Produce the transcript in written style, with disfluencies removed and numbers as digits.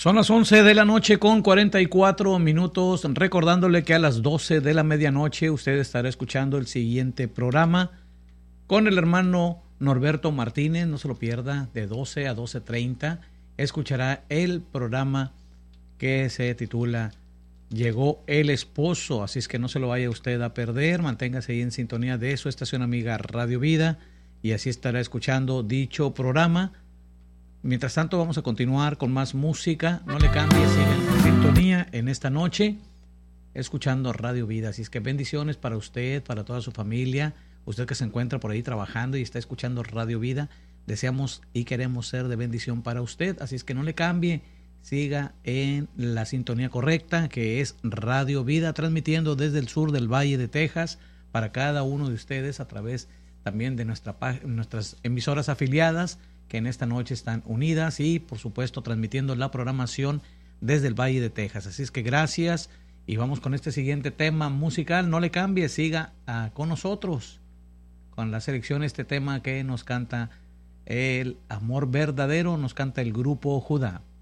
Son las 11 de la noche con 44 minutos, recordándole que a las 12 de la medianoche usted estará escuchando el siguiente programa con el hermano Norberto Martínez, no se lo pierda, de 12 a 12:30, escuchará el programa que se titula Llegó el Esposo, así es que no se lo vaya usted a perder, manténgase ahí en sintonía de su estación amiga Radio Vida y así estará escuchando dicho programa. Mientras tanto vamos a continuar con más música, no le cambie, siga en sintonía en esta noche escuchando Radio Vida, así es que bendiciones para usted, para toda su familia, usted que se encuentra por ahí trabajando y está escuchando Radio Vida, deseamos y queremos ser de bendición para usted, así es que no le cambie, siga en la sintonía correcta que es Radio Vida, transmitiendo desde el sur del Valle de Texas para cada uno de ustedes a través también de nuestras emisoras afiliadas que en esta noche están unidas y por supuesto transmitiendo la programación desde el Valle de Texas. Así es que gracias y vamos con este siguiente tema musical. No le cambie, siga con nosotros con la selección, este tema que nos canta El Amor Verdadero, nos canta el grupo Judá.